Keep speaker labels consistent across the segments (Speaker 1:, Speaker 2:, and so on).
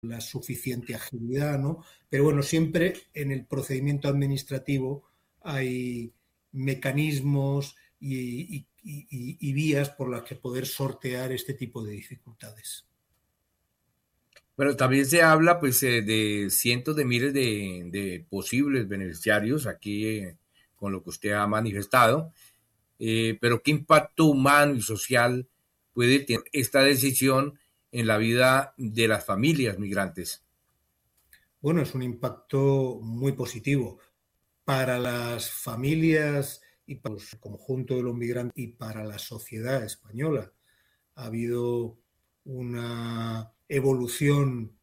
Speaker 1: la suficiente agilidad, ¿no? Pero bueno, siempre en el procedimiento administrativo hay mecanismos y vías por las que poder sortear este tipo de dificultades.
Speaker 2: Bueno, también se habla pues de cientos de miles de posibles beneficiarios aquí con lo que usted ha manifestado, pero ¿qué impacto humano y social puede tener esta decisión en la vida de las familias migrantes?
Speaker 1: Bueno, es un impacto muy positivo para las familias y para el conjunto de los migrantes y para la sociedad española. Ha habido una evolución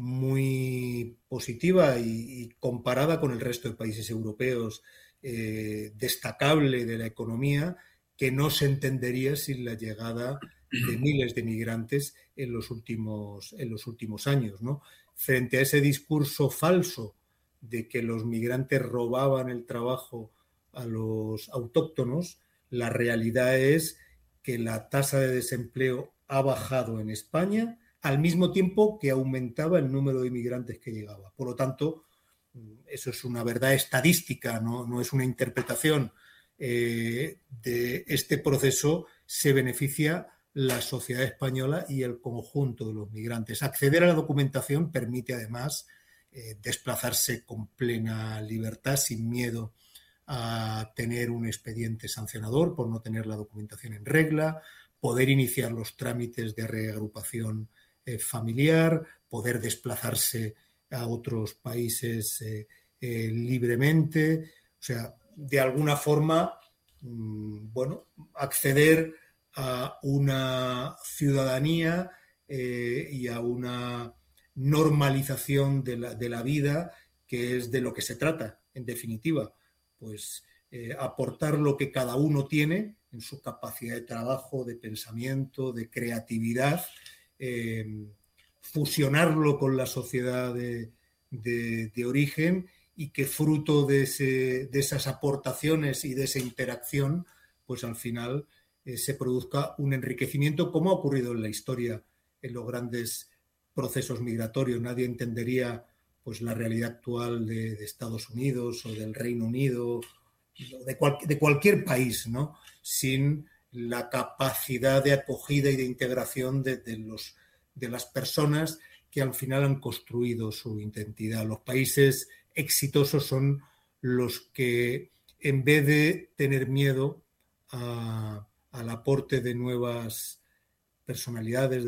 Speaker 1: muy positiva y comparada con el resto de países europeos, destacable de la economía, que no se entendería sin la llegada de miles de migrantes en los últimos años, ¿no? Frente a ese discurso falso de que los migrantes robaban el trabajo a los autóctonos, la realidad es que la tasa de desempleo ha bajado en España al mismo tiempo que aumentaba el número de inmigrantes que llegaba. Por lo tanto, eso es una verdad estadística, no es una interpretación. De este proceso se beneficia la sociedad española y el conjunto de los migrantes. Acceder a la documentación permite además desplazarse con plena libertad, sin miedo a tener un expediente sancionador por no tener la documentación en regla, poder iniciar los trámites de reagrupación familiar, poder desplazarse a otros países libremente, o sea, de alguna forma, bueno, acceder a una ciudadanía y a una normalización de la vida, que es de lo que se trata, en definitiva, pues aportar lo que cada uno tiene en su capacidad de trabajo, de pensamiento, de creatividad, fusionarlo con la sociedad de origen, y que fruto de esas aportaciones y de esa interacción, pues al final se produzca un enriquecimiento, como ha ocurrido en la historia en los grandes procesos migratorios. Nadie entendería pues la realidad actual de Estados Unidos o del Reino Unido, de cualquier país, ¿no?, sin la capacidad de acogida y de integración de las personas que al final han construido su identidad. Los países exitosos son los que, en vez de tener miedo al aporte de nuevas personalidades,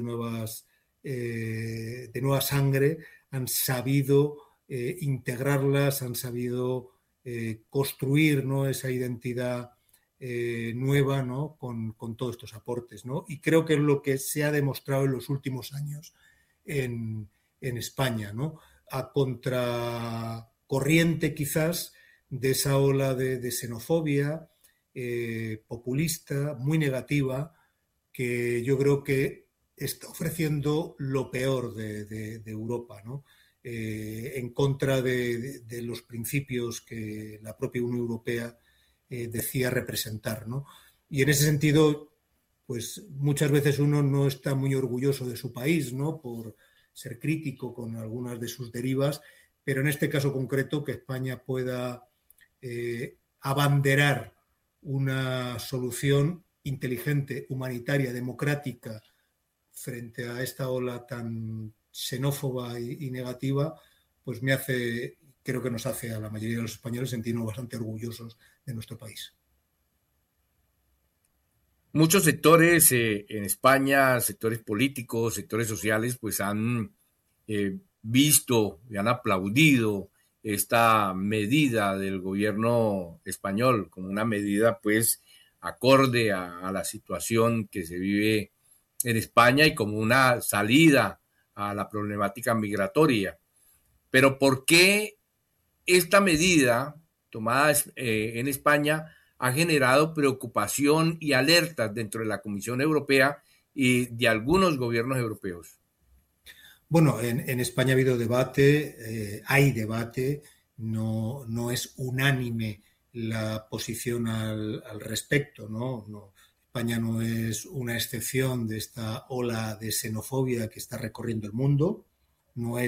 Speaker 1: de nueva sangre, han sabido integrarlas, han sabido construir, ¿no?, esa identidad nueva, ¿no?, con todos estos aportes, ¿no? Y creo que es lo que se ha demostrado en los últimos años en España, ¿no?, a contracorriente quizás de esa ola de xenofobia populista, muy negativa, que yo creo que está ofreciendo lo peor de Europa, ¿no?, en contra de los principios que la propia Unión Europea decía representar, ¿no? Y en ese sentido, pues muchas veces uno no está muy orgulloso de su país, ¿no?, por ser crítico con algunas de sus derivas, pero en este caso concreto, que España pueda abanderar una solución inteligente, humanitaria, democrática, frente a esta ola tan xenófoba y negativa, pues me hace, creo que nos hace a la mayoría de los españoles sentirnos bastante orgullosos de nuestro país.
Speaker 2: Muchos sectores en España, sectores políticos, sectores sociales, pues han visto y han aplaudido esta medida del gobierno español como una medida pues acorde a la situación que se vive en España y como una salida a la problemática migratoria. Pero ¿por qué esta medida tomada en España ha generado preocupación y alertas dentro de la Comisión Europea y de algunos gobiernos europeos?
Speaker 1: Bueno, en España ha habido debate, hay debate, no es unánime la posición al respecto, ¿no? España no es una excepción de esta ola de xenofobia que está recorriendo el mundo, no es